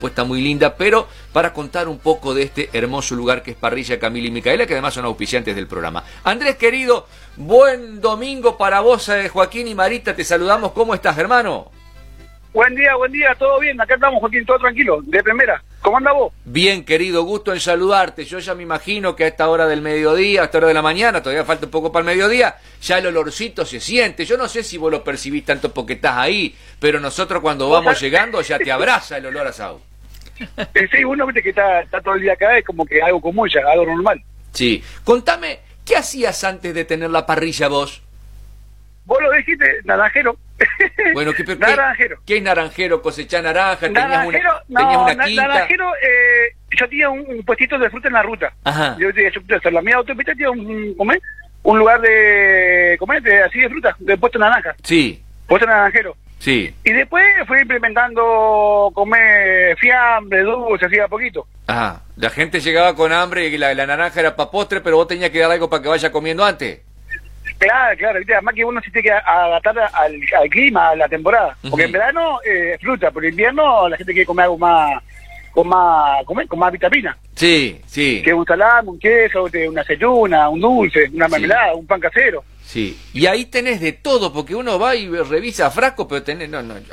Está muy linda, pero para contar un poco de este hermoso lugar que es Parrilla Camila y Micaela, que además son auspiciantes del programa. Andrés, querido, buen domingo para vos, Joaquín y Marita, te saludamos. ¿Cómo estás, hermano? Buen día, todo bien. Acá estamos, Joaquín, todo tranquilo, de primera. ¿Cómo anda vos? Bien, querido, gusto en saludarte. Yo ya me imagino que a esta hora del mediodía, a esta hora de la mañana, todavía falta un poco para el mediodía, ya el olorcito se siente. Yo no sé si vos lo percibís tanto porque estás ahí, pero nosotros cuando vamos llegando ya te abraza el olor a asado. Sí, uno viste que está todo el día acá, es como que algo común ya, algo normal. Sí. Contame, ¿qué hacías antes de tener la parrilla vos? Vos lo dijiste, naranjero. Bueno, naranjero. ¿Qué es naranjero? ¿Cosechar naranja? Naranjero, ¿Tenías una quinta? Naranjero, yo tenía un puestito de fruta en la ruta. Ajá. Yo hacer la mía autopista, tenía un lugar de comer, así de fruta, de puesto de naranja. Sí. Puesto naranjero. Sí. Y después fui implementando comer fiambre, dulce, así a poquito. Ajá. La gente llegaba con hambre y la naranja era para postre, pero vos tenías que dar algo para que vaya comiendo antes. Claro, ¿viste? Además que uno se tiene que adaptar al clima, a la temporada. Porque en verano fruta, pero en invierno la gente quiere comer algo con más vitamina. Sí, sí. Que un salame, un queso, una aceituna, un dulce, una mermelada, un pan casero. Sí, y ahí tenés de todo, porque uno va y revisa frascos, pero tenés,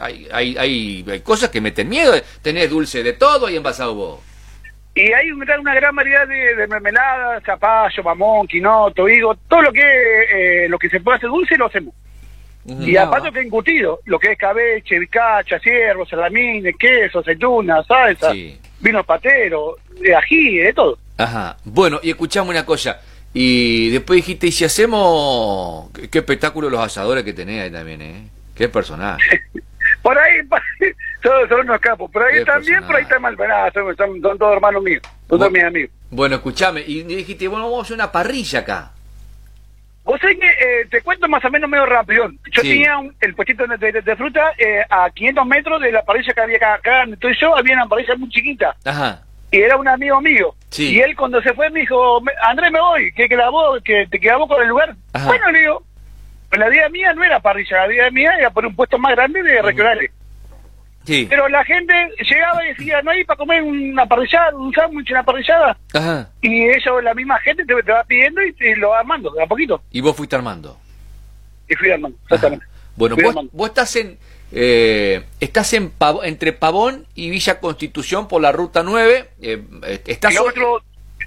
hay cosas que meten miedo, tenés dulce de todo y envasado vos. Y hay una gran variedad de mermeladas, zapallo, mamón, quinoto, higo, todo lo que se puede hacer dulce lo hacemos. Y aparte que encurtido, lo que es cabeche, bicacha, ciervo, salamines, queso, aceituna, salsa, vino patero, ají, de todo. Ajá, bueno, y escuchame una cosa, y después dijiste, ¿y si hacemos qué espectáculo los asadores que tenés ahí también, qué personaje? Por ahí son unos capos, por ahí también, por ahí está Malverá, son todos hermanos míos, son todos mis amigos. Bueno, escuchame, y dijiste, bueno, vamos a hacer una parrilla acá. Vos sabés que te cuento más o menos medio rápido. Yo tenía el puestito de fruta a 500 metros de la parrilla que había acá donde estoy yo, había una parrilla muy chiquita. Ajá. Y era un amigo mío. Sí. Y él cuando se fue me dijo, Andrés, me voy, que te quedamos con el lugar. Ajá. Bueno, le digo, la idea mía no era parrilla, la idea mía era poner un puesto más grande de regionales. Sí. Pero la gente llegaba y decía, no hay para comer una parrillada, un sándwich, una parrillada. Ajá. Y ellos, la misma gente te va pidiendo y te lo va armando, de a poquito. Y vos fuiste armando. Y fui armando, exactamente. Ajá. Bueno, vos estás entre Pavón y Villa Constitución por la ruta 9. Estás kilómetro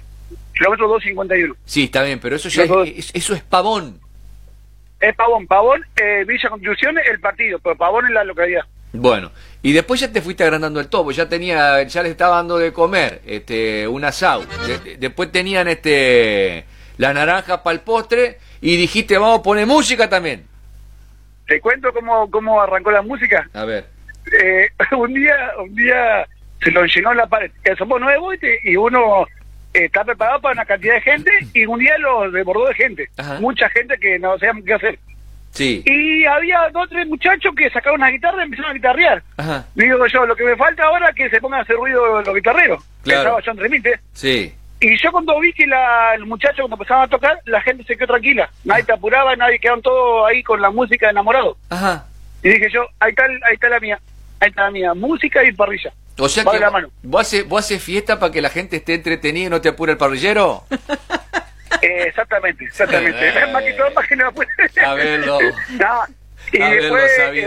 251. Sí, está bien, pero eso ya eso es Pavón. Es Pavón, Villa Constitución es el partido, pero Pavón es la localidad. Bueno, y después ya te fuiste agrandando el topo, ya les estaba dando de comer un asado, después tenían la naranja para el postre y dijiste vamos a poner música también. ¿Te cuento cómo arrancó la música? A ver. Un día se lo llenó la pared, somos nuevos y uno está preparado para una cantidad de gente y un día lo desbordó de gente. Ajá. Mucha gente que no sabíamos qué hacer. Sí. Y había 2 o 3 muchachos que sacaron una guitarra y empezaron a guitarrear. Ajá. Digo yo, lo que me falta ahora es que se pongan a hacer ruido los guitarreros. Claro. Estaba yo entre mí, Sí. Y yo cuando vi que el muchacho cuando empezaban a tocar, la gente se quedó tranquila. Nadie te apuraba, nadie quedaron todos ahí con la música enamorado. Ajá. Y dije yo, ahí está la mía. Ahí está la mía, música y parrilla. O sea que vos haces fiesta para que la gente esté entretenida y no te apure el parrillero. Exactamente. Más que no puede. A verlo. Y después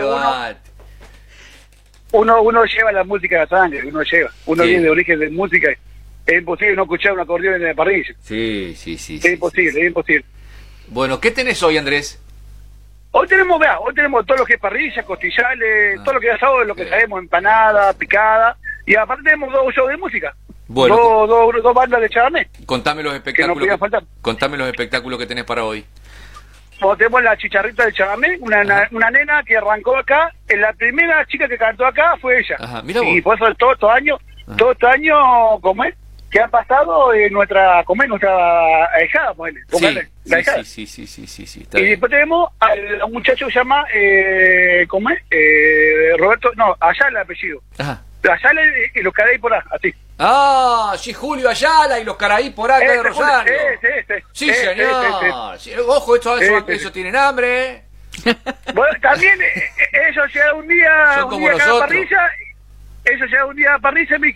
uno lleva la música de la sangre, uno viene de origen de música. Es imposible no escuchar un acordeón en la parrilla. Sí. Es imposible. Bueno, ¿qué tenés hoy, Andrés? Hoy tenemos todo lo que es parrilla, costillales, todo lo que es asado, lo que sabemos, empanada, picada, y aparte tenemos 2 shows de música. Bueno, dos bandas de chamamé. Contame los espectáculos que tenés para hoy. Tenemos la chicharrita de chamamé, una nena que arrancó acá, la primera chica que cantó acá fue ella. Ajá, mira vos. Y por eso todo este año, ¿cómo es? Que ha pasado nuestra ahijada, Sí. Y después tenemos a un muchacho que se llama, ¿cómo es? Roberto, Ayala el apellido. Ajá. Ayala y los Caraí por ahí, así. Ah, sí, Julio Ayala y los Caraí por acá de Rosario. Sí, señor. Sí, ojo, eso tienen hambre. Bueno, también ellos llegan un día son como a la nosotros. parrilla Eso ya un día parrilla me